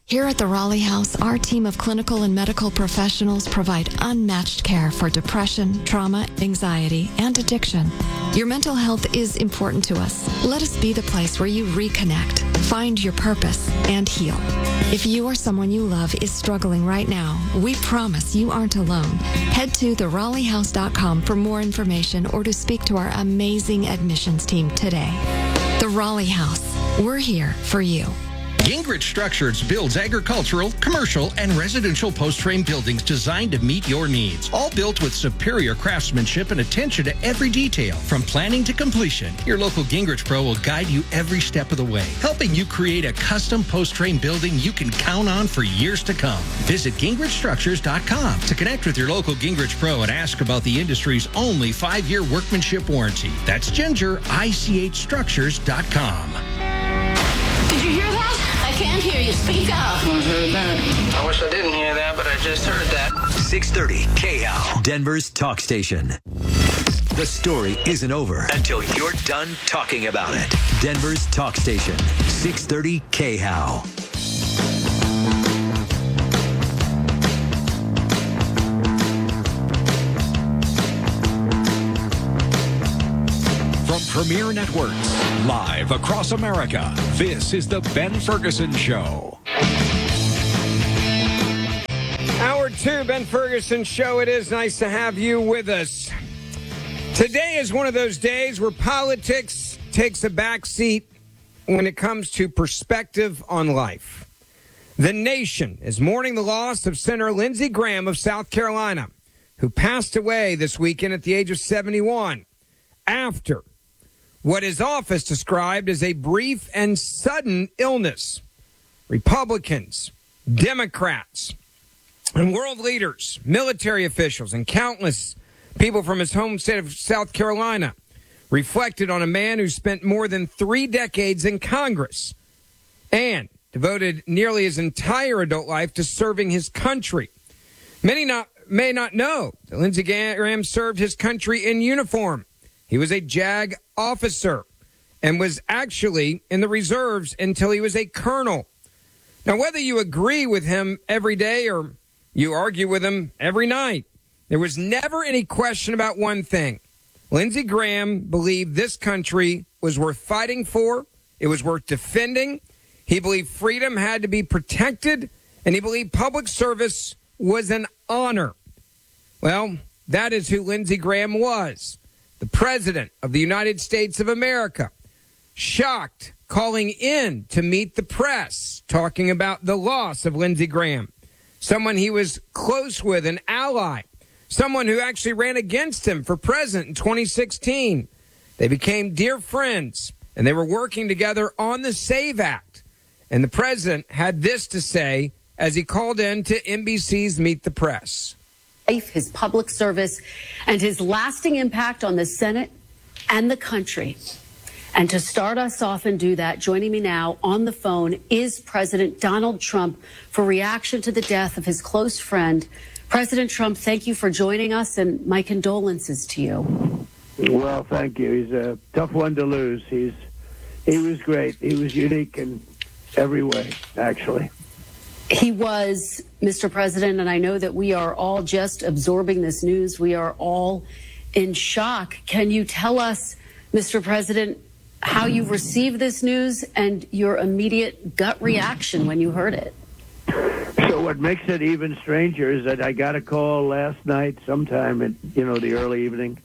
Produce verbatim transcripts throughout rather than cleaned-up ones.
Here at the Raleigh House, our team of clinical and medical professionals provide unmatched care for depression, trauma, anxiety, and addiction. Your mental health is important to us. Let us be the place where you reconnect, find your purpose, and heal. If you or someone you love is struggling right now, we promise you aren't alone. Head to the raleigh house dot com for more information or to speak to our amazing admissions team today. The Raleigh House. We're here for you. Gingrich Structures builds agricultural, commercial, and residential post-frame buildings designed to meet your needs. All built with superior craftsmanship and attention to every detail. From planning to completion, your local Gingrich Pro will guide you every step of the way, helping you create a custom post-frame building you can count on for years to come. Visit gingrich structures dot com to connect with your local Gingrich Pro and ask about the industry's only five-year workmanship warranty. That's ginger I C H structures dot com. Did you hear that? I can't hear you. Speak up. I heard that. I wish I didn't hear that, but I just heard that. six thirty K H O W, Denver's talk station. The story isn't over until you're done talking about it. Denver's talk station, six thirty K H O W. From Premier Networks, live across America, this is the Ben Ferguson Show. Hour two, Ben Ferguson Show. It is nice to have you with us. Today is one of those days where politics takes a back seat when it comes to perspective on life. The nation is mourning the loss of Senator Lindsey Graham of South Carolina, who passed away this weekend at the age of seventy-one after what his office described as a brief and sudden illness. Republicans, Democrats, and world leaders, military officials, and countless people from his home state of South Carolina reflected on a man who spent more than three decades in Congress and devoted nearly his entire adult life to serving his country. Many not, may not know that Lindsey Graham served his country in uniform. He was a JAG officer and was actually in the reserves until he was a colonel. Now, whether you agree with him every day or you argue with him every night, there was never any question about one thing. Lindsey Graham believed this country was worth fighting for. It was worth defending. He believed freedom had to be protected, and he believed public service was an honor. Well, that is who Lindsey Graham was. The President of the United States of America, shocked, calling in to meet the press, talking about the loss of Lindsey Graham, someone he was close with, an ally, someone who actually ran against him for president in twenty sixteen. They became dear friends, and they were working together on the SAVE Act. And the president had this to say as he called in to N B C's Meet the Press. His public service, and his lasting impact on the Senate and the country. And to start us off and do that, joining me now on the phone is President Donald Trump for reaction to the death of his close friend. President Trump, thank you for joining us, and my condolences to you. Well, thank you. He's a tough one to lose. He's he was great. He was unique in every way, actually. He was, Mister President, and I know that we are all just absorbing this news. We are all in shock. Can you tell us, Mister President, how you received this news and your immediate gut reaction when you heard it? So what makes it even stranger is that I got a call last night sometime in, you know, the early evening,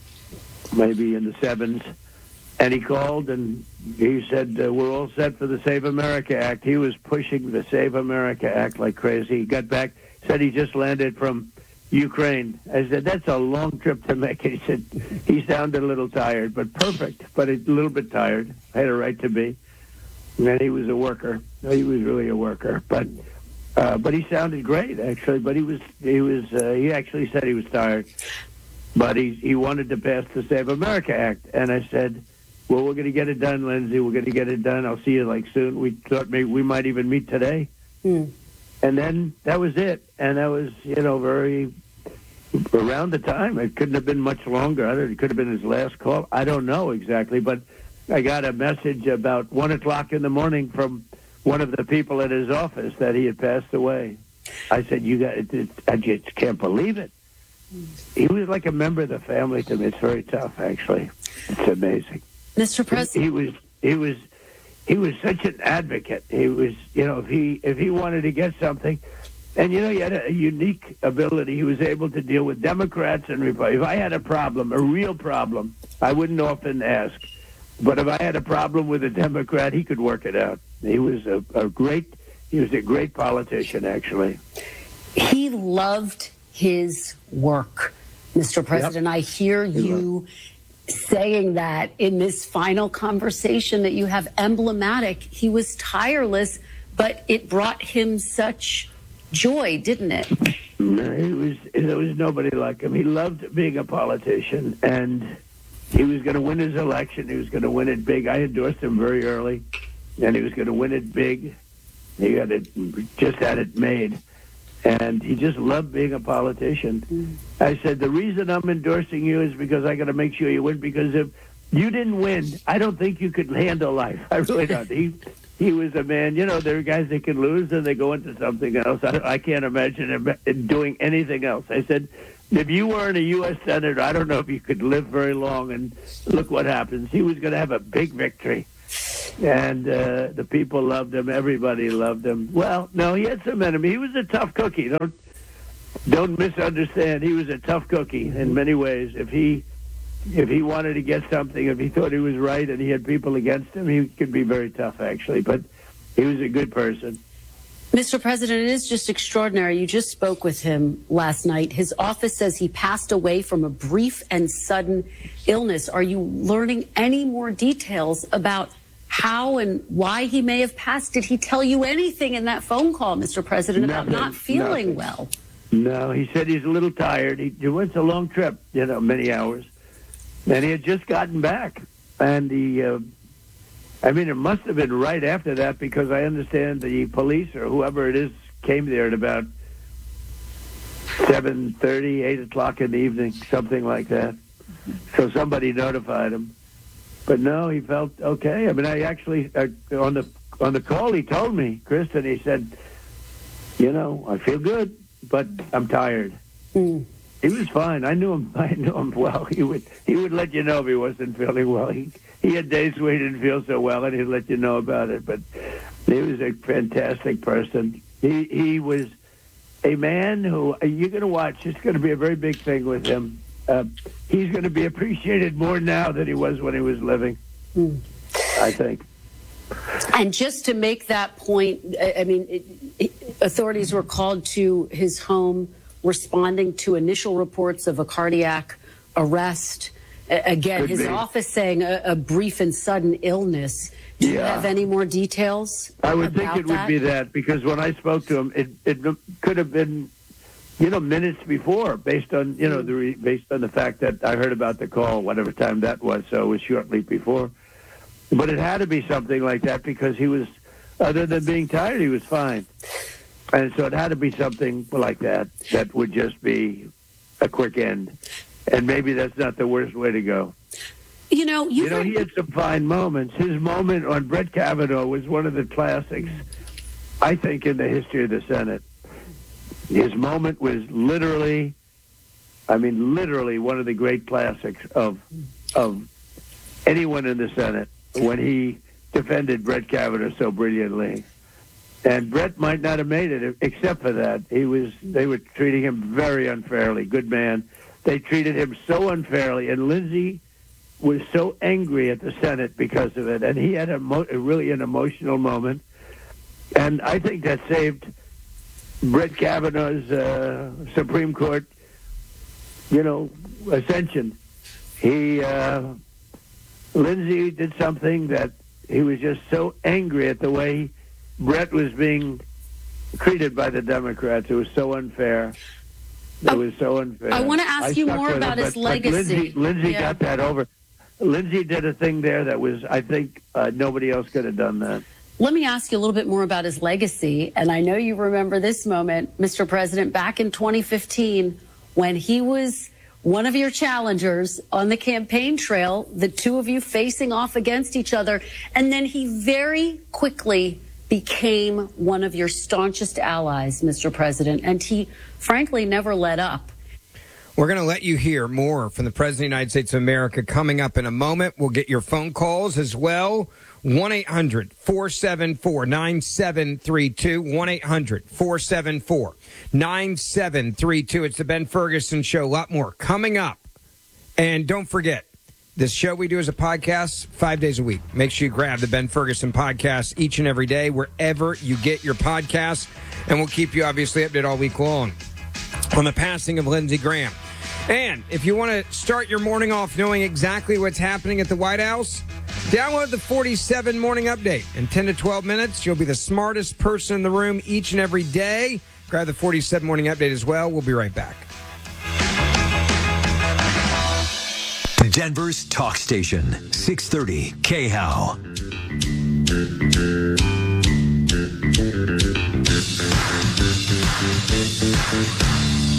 maybe in the sevens. And he called and he said, uh, we're all set for the Save America Act. He was pushing the Save America Act like crazy. He got back, said he just landed from Ukraine. I said, that's a long trip to make. He said, he sounded a little tired, but perfect, but a little bit tired. Had a right to be. And he was a worker. He was really a worker. But uh, but he sounded great, actually. But he was, he was, uh, he actually said he was tired. But he, he wanted to pass the Save America Act. And I said, well, we're going to get it done, Lindsey. We're going to get it done. I'll see you like soon. We thought maybe we might even meet today. Mm. And then that was it. And that was, you know, very around the time. It couldn't have been much longer. I don't, it could have been his last call. I don't know exactly. But I got a message about one o'clock in the morning from one of the people in his office that he had passed away. I said, "You got it, it, I just can't believe it." He was like a member of the family to me. It's very tough, actually. It's amazing. Mister President, he was he was he was such an advocate. He was, you know, if he if he wanted to get something, and you know, he had a unique ability. He was able to deal with Democrats and Republicans. If I had a problem, a real problem, I wouldn't often ask. But if I had a problem with a Democrat, he could work it out. He was a, a great he was a great politician, actually. He loved his work, Mister President. Yep. I hear you saying that in this final conversation that you have emblematic. He was tireless, but it brought him such joy, didn't it? No, he was, there was nobody like him. He loved being a politician, and he was going to win his election. He was going to win it big. I endorsed him very early, and he was going to win it big. He had it, just had it made. And he just loved being a politician. Mm. I said, the reason I'm endorsing you is because I got to make sure you win, because if you didn't win, I don't think you could handle life. I really don't. He he was a man, you know, there are guys that can lose and they go into something else. I, I can't imagine him doing anything else. I said, if you weren't a U S Senator, I don't know if you could live very long. And look what happens. He was going to have a big victory. And uh, the people loved him. Everybody loved him. Well, no, he had some enemies. He was a tough cookie. Don't don't misunderstand. He was a tough cookie in many ways. If he if he wanted to get something, if he thought he was right and he had people against him, he could be very tough, actually. But he was a good person. Mister President, it is just extraordinary. You just spoke with him last night. His office says he passed away from a brief and sudden illness. Are you learning any more details about how and why he may have passed? Did he tell you anything in that phone call, Mister President, about nothing, not feeling nothing. well? No, he said he's a little tired. He, he went a long trip, you know, many hours. And he had just gotten back. And he, uh, I mean, it must have been right after that, because I understand the police or whoever it is came there at about seven thirty, eight o'clock in the evening, something like that. So somebody notified him. But no, he felt okay. I mean, I actually, uh, on the on the call, he told me, Kristen, he said, you know, I feel good, but I'm tired. Mm. He was fine. I knew him. I knew him well. He would he would let you know if he wasn't feeling well. He he had days where he didn't feel so well, and he'd let you know about it. But he was a fantastic person. He he was a man who, you're going to watch. It's going to be a very big thing with him. Uh, he's going to be appreciated more now than he was when he was living, mm. I think. And just to make that point, I mean, it, it, authorities were called to his home responding to initial reports of a cardiac arrest. Again, Could his be. office saying a, a brief and sudden illness. Do yeah. you have any more details I would about think it that? would be that, because when I spoke to him, it, it could have been, you know, minutes before, based on, you know, the re, based on the fact that I heard about the call, whatever time that was, so it was shortly before. But it had to be something like that, because he was, other than being tired, he was fine. And so it had to be something like that, that would just be a quick end. And maybe that's not the worst way to go. You know, you know, he had some fine moments. His moment on Brett Kavanaugh was one of the classics, I think, in the history of the Senate. His moment was literally, I mean, literally one of the great classics of of anyone in the Senate, when he defended Brett Kavanaugh so brilliantly. And Brett might not have made it, except for that. He was, they were treating him very unfairly. Good man. They treated him so unfairly, and Lindsey was so angry at the Senate because of it, and he had a, mo- a really an emotional moment. And I think that saved Brett Kavanaugh's uh, Supreme Court, you know, ascension. He, uh, Lindsey did something that he was just so angry at the way Brett was being treated by the Democrats. It was so unfair. It was so unfair. I want to ask I you more about him, his but, legacy. But Lindsey, Lindsey yeah. got that over. Lindsey did a thing there that was, I think, uh, nobody else could have done that. Let me ask you a little bit more about his legacy. And I know you remember this moment, Mister President, back in twenty fifteen, when he was one of your challengers on the campaign trail, the two of you facing off against each other. And then he very quickly became one of your staunchest allies, Mister President, and he frankly never let up. We're going to let you hear more from the President of the United States of America coming up in a moment. We'll get your phone calls as well. one eight hundred four seven four nine seven three two. one eight hundred four seven four nine seven three two. It's the Ben Ferguson Show. A lot more coming up. And don't forget, this show we do as a podcast five days a week. Make sure you grab the Ben Ferguson podcast each and every day, wherever you get your podcasts. And we'll keep you obviously updated all week long on the passing of Lindsey Graham. And if you want to start your morning off knowing exactly what's happening at the White House, download the forty-seven Morning Update. In ten to twelve minutes, you'll be the smartest person in the room each and every day. Grab the forty-seven Morning Update as well. We'll be right back. Denver's talk station, six thirty K H O W.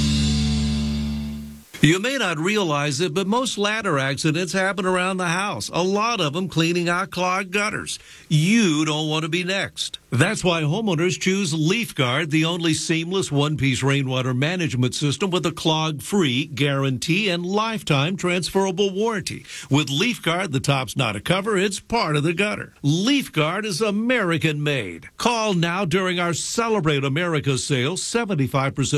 You may not realize it, but most ladder accidents happen around the house. A lot of them cleaning out clogged gutters. You don't want to be next. That's why homeowners choose LeafGuard, the only seamless one-piece rainwater management system with a clog-free guarantee and lifetime transferable warranty. With LeafGuard, the top's not a cover, it's part of the gutter. LeafGuard is American-made. Call now during our Celebrate America sale, seventy-five percent